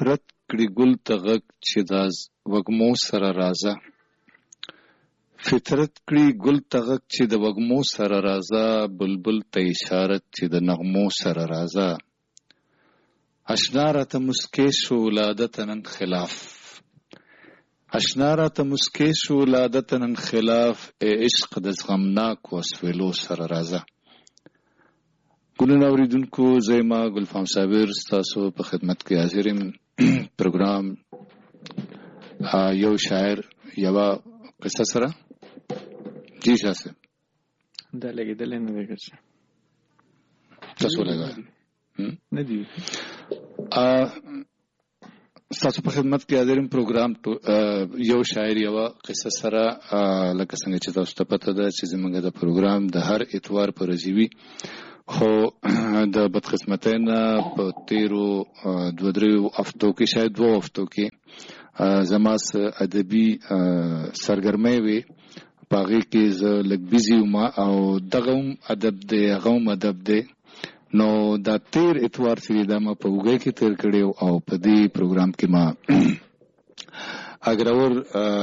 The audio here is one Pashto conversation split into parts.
فطرت کړي ګل ته غږ چې دا وږمو سره راځه. فطرت کړي ګل ته غږ چې د وږمو سره راځه، بلبل ته اشارت چې د نغمو سره راځه. اشنا راته مسکې شو ولادت نن خلاف، اشنا راته مسکې شو ولادت نن خلاف، ای عشق د زغمناک وسویلو سره راځه. ګلونه اوریدونکو، زه ما ګلفام صابر ستاسو په خدمت کې حاضر یم. پروګرام یو شاعر یوه قصه سره. جی شاه صاحب دا لګېدلی نه دی که څه تاسو لګا نه دي. ستاسو په خدمت کې حاضر یم. پروګرام یو شاعر یوه قصه سره. لکه څنګه چې تاسو ته پته ده چې زموږ د پروګرام د هر اتوار په ورځې وي، خو د بدقسمتۍ نه په تیرو دوه دریو هفتو کې، شاید 2 هفتو کې زما ادبي سرګرمۍ وې، په هغې کې زه لږ بیزي وم او دغه هم ادب دی هغه هم ادب دی. نو دا تیر اتوار چې دا ما په اوږۍ کې تیر کړی او په دې پروګرام کې ما اګرور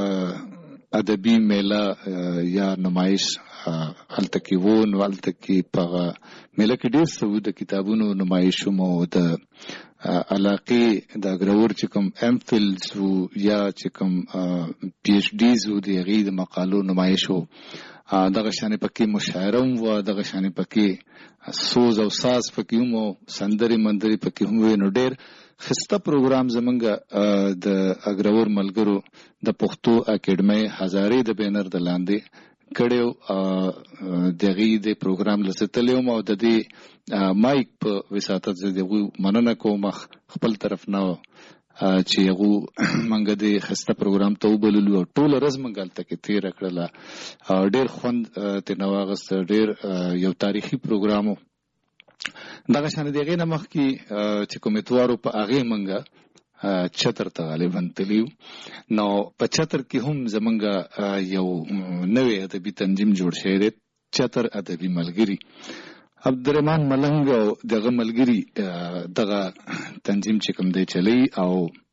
ادبي میله یا نمایش هلته کې و. نو هلته کې په میله کې ډېر څه و، د کتابونو نمایشونه او د علاقې د اګرور چې کوم ایم فیلز و یا چې کوم پی ایچ ډیز و، د هغې د مقالو نمایش و. دغه شانې پکې مشاعره هم وه، دغه شانې پکې سوز او ساز پکې هم و، سندرې مندرې پکې هم وې. نو ډېر ښایسته پروګرام زمونږ د اګرور ملګرو د پښتو اکیډمۍ هزارې د بینر د لاندې کړی و. د هغې د پروګرام له ستلی وم او د دې مایک په وساطت زه د هغوی مننه کوم خپل طرف نه چې هغو موږ د ښایسته پروګرام ته وبللو او ټوله ورځ موږ هلته کې تېره کړله. ډېر خوند ترېنه واخیسته، ډېر یو تاریخي پروګرام و. دغه شانې د هغې نه مخکې چې کوم اتوار و په هغې موږ چتر ته غالبا تلي وو. نو په چتر کې هم زمونږ یو نوی ادبي تنظیم جوړ شوی دی، چتر ادبي ملګري. عبدالرحمن ملنګ او دغه ملګري دغه تنظیم چې کوم دی چلی او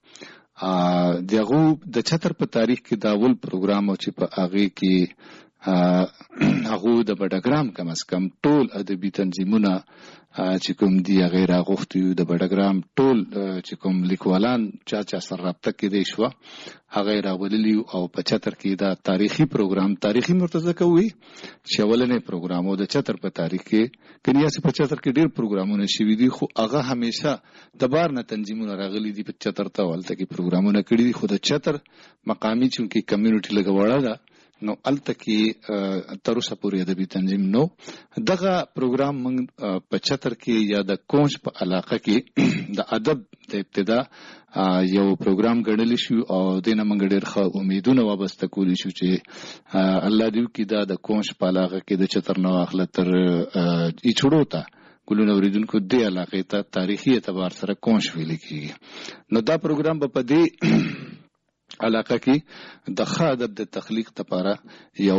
د هغو د چتر په تاریخ کې دا اول پروګرام او چې په هغې کې هغو د بډګرام کم از کم ټول ادبي تنظیمونه چې کوم دي هغې راغوښتي وو. د بډګرام ټول چې کوم لیکوالان چا سره رابطه کېدی شوه هغه یې راوللي او په چتر کې دا تاریخي پروګرام، تاریخي مرته ځکه وي چې اولنی پروګرام او د چتر په تاریخ کې کني یاسې په چتر کې ډېر پروګرامونه شوي دي، خو هغه همیشه د بار نه تنظیمونه راغلي دي په چتر ته او هلته کې پروګرامونه کړي دي. خو د چتر مقامي چونکې کمیونټي لږه وړه ده نو هلته کې تر اوسه پورې ادبي تنظیم نو. دغه پروګرام موږ په چتر کې یا د کونج په علاقه کې د ادب د ابتدا یو پروګرام ګڼلی شو او دې نه موږ ډېر ښه امیدونه وابسته کولی شو چې الله دې وکړي دا د کونج په علاقه کې د چتر نه واخله تر ایچوړو ته ګلونه اوریدونکو دې علاقې ته تاریخي اعتبار سره کونج ویل کېږي. نو دا پروګرام به په دې علاقه کې د ښه ادب د تخلیق لپاره یو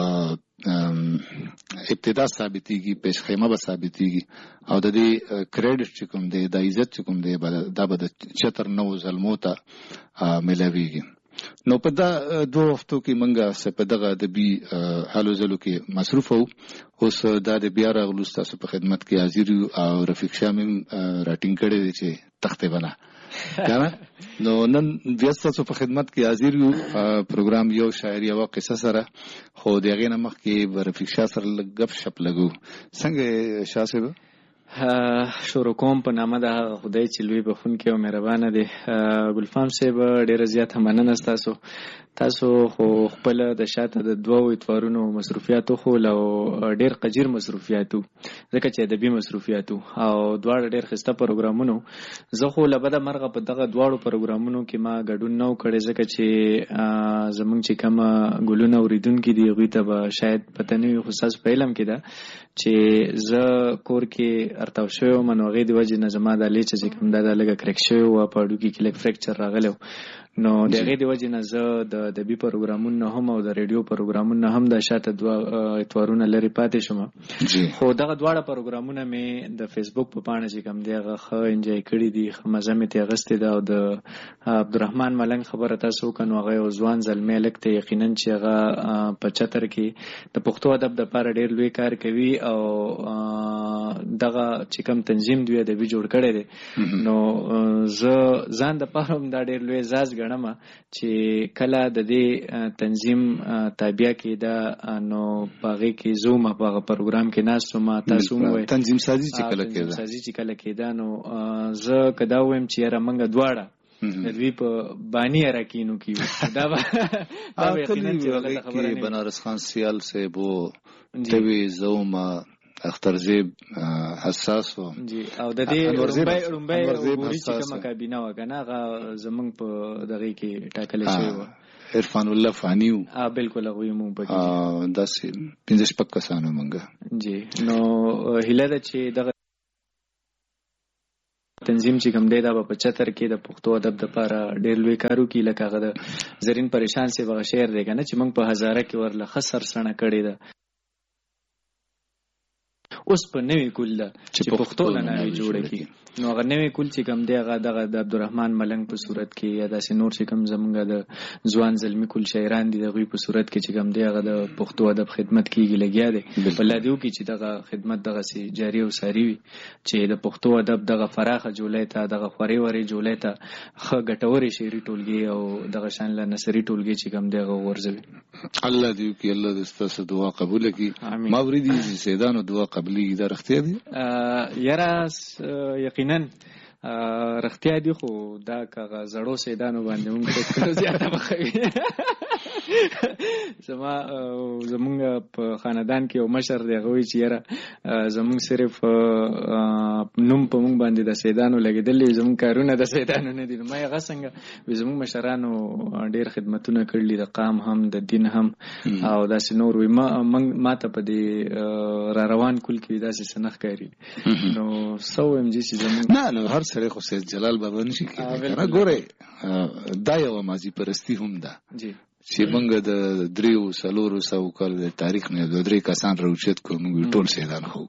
ابتدا ثابتېږي، پیشخیمه به ثابتېږي او د دې کریډټ چې کوم دی، د عزت چې کوم دی دا به د چتر نوو زلمو ته میلاویږي. نو په دا 2 هفتو کې موږ په دغه ادبي هلو ځلو کې مصروف وو. اوس دا د بیا راغلو ستاسو په خدمت کې حاضر یو او رفیق شاه مې راټینګ کړی دی چې تختې بنا کنه. نو نن بیا ستاسو په خدمت کې حاضر یو. پروګرام یو شاعر یوه قصه سره، خو د هغې نه مخکې به رفیق شاه سره لږ ګپ شپ لګو. څنګه شاه صاحب؟ شروع کوم په نامه د خدای چې لوی بخونکی او مهربانه دی. ګلفام صاحب ډېره زیاته مننه ستاسو. تاسو خو خپل د شاته د 2 اتوارونو مصروفیاتو خو او ډېر قجیر مصروفیاتو، ځکه چې ادبي مصروفیاتو او دواړه ډېر ښایسته پروګرامونو. زه خو له بده مرغه په دغه دواړو پروګرامونو کې ما ګډون نه و کړی، ځکه چې زمونږ چې کومه ګلونه اوریدونکي دي هغوی ته به شاید پته نه وي، خو ستاسو په علم کې ده چې زه کور کې ارتاو شوی وم. نو هغې د وجې نه زما دا لیچه چې کوم دا لږه کرک شوی وه، په هډوکي کې لږ فریکچر راغلی و. نو دغه د وجه نه زه د ادبي پروګرامونو هم او د ریډیو پروګرامونو هم د شاته دوه اتوارونه لري پاتې شوم. خو دغه دواړه پروګرامونه مې د فیسبوک په پاڼه چې کوم دی هغه ښه انجوای کړي دي، ښه مزه مې ترې اخیستې ده. او د عبدالرحمن ملنګ خبره تاسو وکړو، هغه یو ځوان زلمی هلک دی یقینا چې هغه په چتر کې د پښتو ادب دپاره ډېر لوی کار کوي او دغه چې کوم تنظیم دوی ادبي جوړ کړی دی. نو زه ځان دپاره هم دا ډېر لوی اعزاز ګڼم چې کله د دې تنظیم تابع کېده نو په هغې کې زه هم په هغه پروګرام کې ناست وم. تاسو هم وایئ تنظیم سازي چې کله کېده نو زه که دا ووایم چې یاره موږ دواړه د دوی په بانی اراکینو کې دا به یقینا چې غلطه خبره نه. بنارس خان سیال صاحب و توی زوم اخترزیب حساس و جی او د دې رومبای ګوري چې کومه کابینه وه که نه هغه زموږ په دغې کې ټاکلی شوی وه. عرفان الله فانی و بالکل هغوی مونږ پکې داسې 15 کسانو مونږ جی. نو هیله ده چې دغه تنظیم چې کوم دی دا به په چتر کې د پښتو ادب دپاره ډېر لوی کار وکړي. لکه هغه د زرین پریشان صاحب هغه شعر دی که نه چې موږ په هزاره کې ورله ښه سرسڼه کړې ده، اوس په نوې کول ده چې پښتو له ناوې جوړه کړي. نو هغه نوې کول چې کوم دی هغه دغه د عبدالرحمن ملنګ په صورت کې یا داسې نور چې کوم زمونږ د ځوان زلمي کول شاعران دي د هغوی په صورت کې چې کوم دی هغه د پښتو ادب خدمت کېږي لګیا دی. په لا دې وکړي چې دغه خدمت دغسې جاري او ساري وي، چې د پښتو ادب دغه پراخه جولۍ ته دغه خورې ورې جولۍ ته ښه ګټورې شعري ټولګې او دغه شان له نثري ټولګې چې کوم دی هغه وغورځوي. الله دې وکړي، الله دې ستاسو دعا قبوله کړي. ما اورېدي چې سیدانو دعا قبلېږي، دا رښتیا دي؟ یاره یقینا رښتیا دي، خو دا که هغه زړو سیدانو باندې مونږ ته زیاته بخوي. زمونږ په خاندان کې یو مشر دی، هغه وایي چې یاره زمونږ صرف نوم په مونږ باندې د سیدانو لګېدلی وي، زمونږ کارونه د سیدانو نه دي. نو ما یې هغه څنګه وي، زمونږ مشرانو ډېر خدمتونه کړي د قام هم د دین هم او داسې نور وي. ما ته په دې را روان کول کې داسې څه نه ښکاري. نو څه ووایم چې زمونږ نه هر سړی خو سید جلال بابا نشي کېدی. ګورئ دا یوه ماضي پرستي هم ده چې موږ د 300-400 کال د تاریخ نه 2-3 کسان راوچت کړو، موږ ټول سیدان خو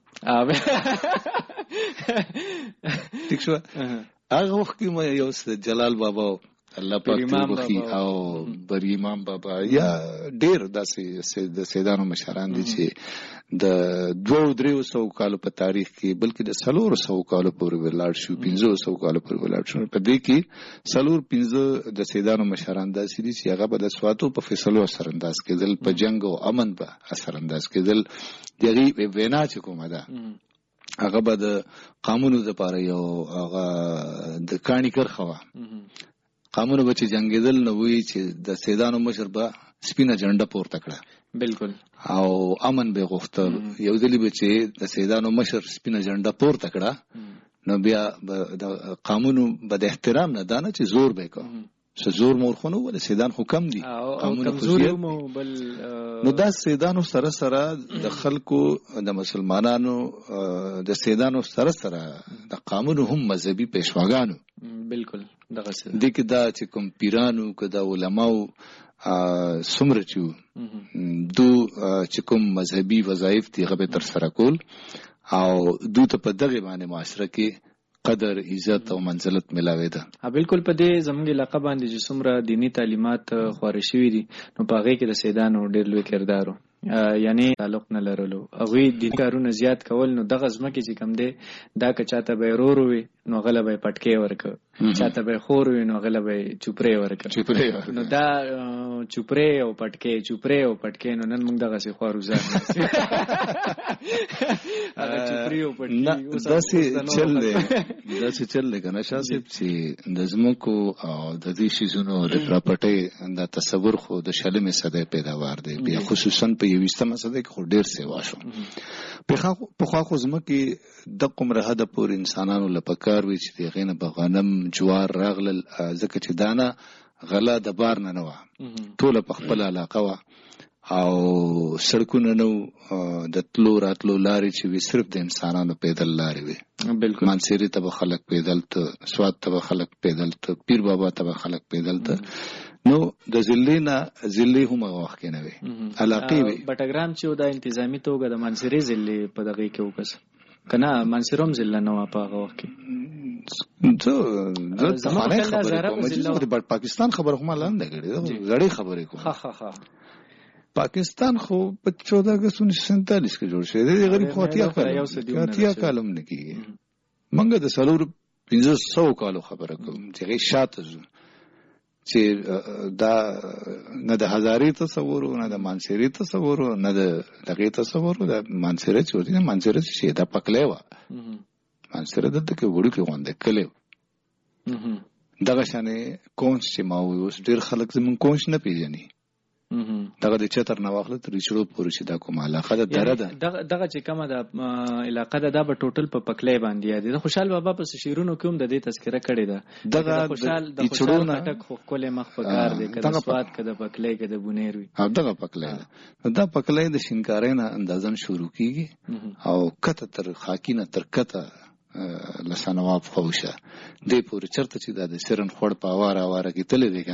ټیک شو. هغه وخت کې ما یو جلال بابا الله پاک وبخي او بری امام بابا یا ډېر داسې د سیدانو مشران دي چې د 200-300 کالو په تاریخ کې بلکې د 400 کالو پورې ولاړ شو، 500 کالو پورې ولاړ شو. په دې کې 4-5 د سیدانو مشران داسې دي چې هغه به د سواتو په فیصلو اثرانداز کېدل، په جنګ او امن به اثرانداز کېدل. د هغې وینا چې کومه ده هغه به د قانونو دپاره یو هغه د کاڼي کرښه وه، قانونو به چې جنګېدل نو وایي چې د سیدانو مشر به سپینه جنډه پورته کړه بالکل او امن به غوښتل. یو ځلې به چې د سیدانو مشر سپینه جنډه پورته کړه نو بیا د قانونو به د احترام نه دانه چې زور به کوه څه زور مور خو نه ول سیدان خو کم دي نو دا سیدانو سره سره د خلکو د مسلمانانو د سیدانو سره سره د قانون هم مذهبي پېشواګانو بالکل دغه څه د کې دا چې کوم پیرانو که د علماو څومره چې دو چې کوم مذهبي وظایف دي هغه به تر سره کول او دو ته په دغه باندې معاشره کې قدر عزت او منزلت ملاوي ده. بالکل په دې زموږ علاقه باندې چې څومره دینی تعلیمات خوري شوي دي نو په هغې کې د سیدانو ډېر لوی کردار یعنی تعلق نه لرلو. هغوی دیني کارونه زیات کول نو دغه ځمکې چې کوم دی دا که چاته به یې ورور وي نو هغه له به یې پټکۍ ورکړه، چاته به یې خور وي نو هغه له به یې چوپرې ورکړه. نو دا چوپرې او پټکۍ نو نن موږ دغسې خوارو ځان هغه چوپرې او پټکۍ داسې چل دی که نه شاه صاحب چې د ځمکو او د دې شیزونو د پراپرټۍ دا تصور خو د 20 صدۍ پیداوار دی، بیا خصوصا په 20 صدۍ کې خو ډېر سیوا شو. پخوا خو ځمکې د قمره حده پورې انسانانو له پکار وي چې د هغې نه به غنم جوار راغلل، ځکه چې دانه غله د بار نه وه، ټوله په خپله علاقه وه او سړکونه نو د تلو راتلو لارې چې وي صرف د انسانانو پیدل لارې وي. بالکل مانسيري ته به خلک پیدل ته، سواد ته به خلک پیدل ته، پیر بابا ته به خلک پیدل ته. نو د ضلع هم هغه وخت کې نه وي، علاقې وي. بټګرام چې د انتظامی توګه د مانسيري ضلع په دغه کې وکړ کنه، مانسيروم ضلع نه و په هغه وخت کې. زه زمانه خبرې کوم چې پاکستان خبره کومه لاندې غړي غړي خبرې کوم. ها پاکستان خو په 14 اگست 1947 کې جوړ شوی دی. غریب خو اتیا کالم نه کیږي. منګه د سلور 1500 کالو خبره کوم چې شاته زو چې دا نه د هزاري تصور نه د مانسيري تصور نه د دغه تصور د مانسيري چې د مانسيري چې دا پکلې و مانسيري د تک وړو کې غونډه کړي دغه شانه کونس چې ما اوس ډیر خلک زمون کونس نه پیژني. دغه د چتر نه واخله تر چړو پورې چې دا کومه علاقه ده دره ده. دغه چې کومه د علاقه ده دا به ټوټل په پکلې باندې یادي. د خوشحال بابا په شیرونو کې هم د دې تذکره کړې ده. دغه د خوشحال ټک خو کله مخ په کار دی کله سواد کده پکلې کده بونیر وي. او دغه پکلې دا پکلې د شینکارې نه اندازن شروع کیږي او کته تر خاکینه تر کته لسانواب خوشه دې پورې چرته چې د سرن خړ په واره کې تلې